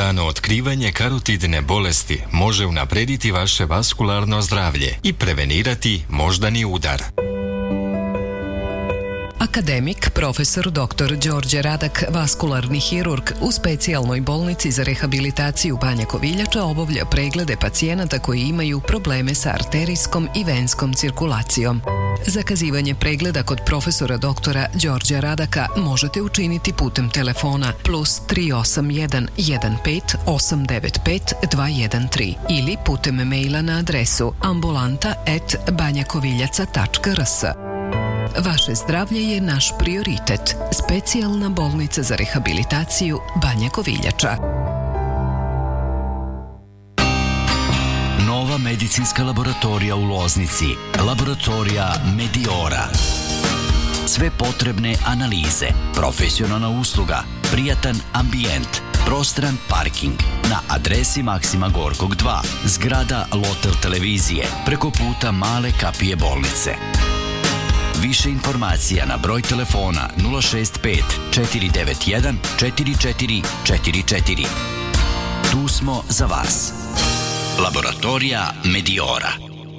Rano otkrivanje karotidne bolesti može unaprediti vaše vaskularno zdravlje i prevenirati moždani udar. Akademik, profesor dr. Đorđe Radak, vaskularni hirurg u specijalnoj bolnici za rehabilitaciju Banja Koviljača obavlja preglede pacijenata koji imaju probleme sa arterijskom i venskom cirkulacijom. Zakazivanje pregleda kod profesora doktora Đorđa Radaka možete učiniti putem telefona +381 15 895 213 ili putem maila na adresu ambulanta@banjakoviljaca.rs. Vaše zdravlje je naš prioritet. Specijalna bolnica za rehabilitaciju Banja Koviljača. Nova medicinska laboratorija u Loznici. Laboratorija Mediora. Sve potrebne analize, profesionalna usluga, prijatan ambijent, prostran parking. Na adresi Maksima Gorkog 2, zgrada Lotel televizije, preko puta Male kapije bolnice. Više informacija na broj telefona 065 491 4444. Tu smo za vas. Laboratorija Mediora.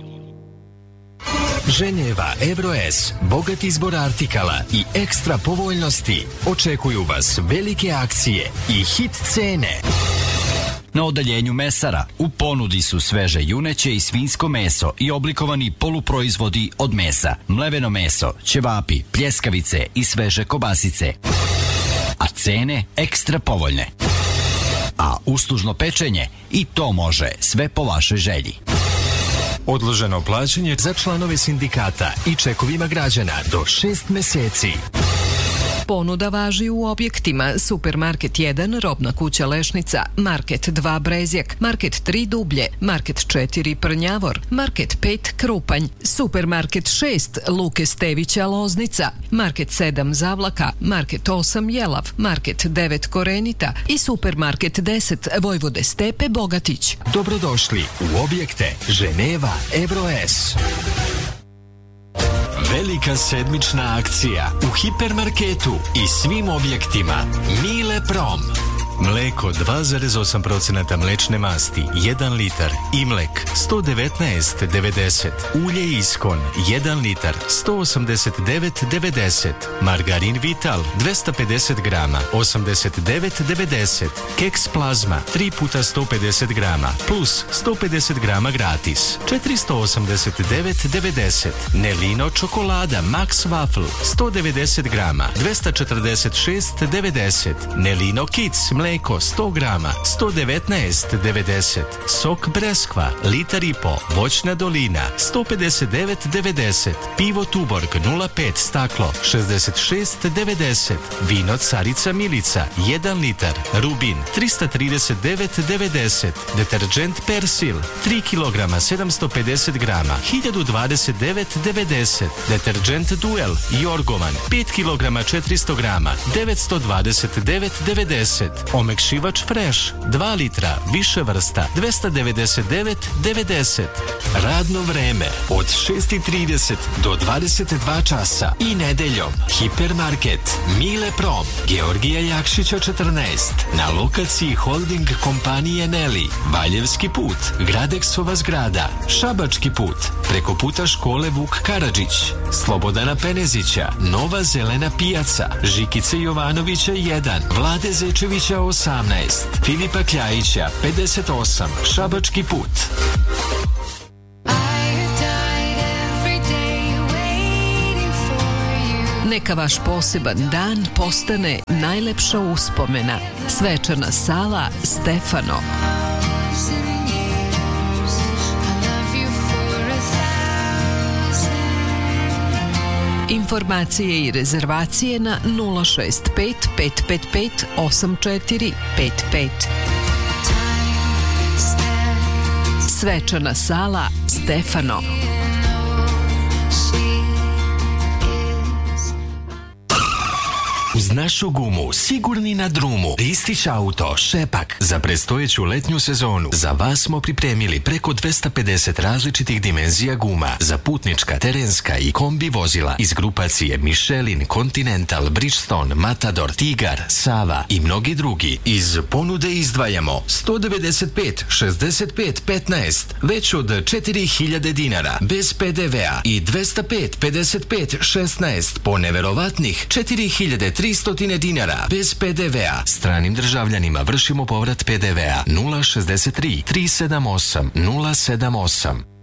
Ženeva Evroes, bogat izbor artikala i ekstra povoljnosti očekuju vas velike akcije i hit cene. Na odeljenju mesara u ponudi su sveže juneće i svinjsko meso i oblikovani poluproizvodi od mesa, mleveno meso, ćevapi, pljeskavice i sveže kobasice. A cene ekstra povoljne. A uslužno pečenje i to može, sve po vašoj želji. Odloženo plaćanje za članove sindikata i čekovima građana do 6 meseci. Ponuda važi u objektima Supermarket 1, Robna kuća Lešnica, Market 2 Brezjak, Market 3 Dublje, Market 4 Prnjavor, Market 5 Krupanj, Supermarket 6 Luke Stevića Loznica, Market 7 Zavlaka, Market 8 Jelav, Market 9 Korenita i Supermarket 10 Vojvode Stepe Bogatić. Dobrodošli u objekte Ženeva Evroes. Velika sedmična akcija u hipermarketu i svim objektima Mile Prom. Mleko 2,8% mlečne masti 1 litar, Imlek 119,90, ulje Iskon 1 litar 189,90, margarin Vital 250 grama 89,90, keks plazma 3 puta 150 grama plus 150 grama gratis 489,90, Nelino čokolada Max Waffle 190 grama 246,90, Nelino Kids mleko 100 grama 119,90, sok Breskva litar i po, voćna dolina 159,90, pivo Tuborg 0,5 staklo 66,90, vino Carica Milica 1 litar, Rubin 339,90, deterđent Persil 3 kg 750 grama 1029,90, deterđent Duel Jorgovan 5 kg 400 grama 929,90, omekšivač Fresh 2 litra, više vrsta 299,90. Radno vreme od 6:30 do 22 časa i nedeljom. Hipermarket Mile Prom, Georgija Jakšića 14, na lokaciji holding kompanije Neli, Valjevski put, Gradeksova zgrada, Šabački put, preko puta škole Vuk Karadžić, Slobodana Penezića, Nova zelena pijaca, Žikice Jovanovića 1, Vlade Zečevića 18, Filipa Kljajića 58, Šabački put. Neka vaš poseban dan postane najlepša uspomena. Svečana sala Stefano. Informacije i rezervacije na 065 555 8455. Svečana sala Stefano. Uz našu gumu, sigurni na drumu. Ristić Auto, Šepak. Za predstojeću letnju sezonu za vas smo pripremili preko 250 različitih dimenzija guma za putnička, terenska i kombi vozila iz grupacije Michelin, Continental, Bridgestone, Matador, Tigar, Sava i mnogi drugi. Iz ponude izdvajamo 195, 65, 15, već od 4000 dinara, bez PDV-a i 205, 55, 16 po neverovatnih 4300 dinara, bez PDV-a. Stranim državljanima vršimo povrat PDV-a 063 378 078.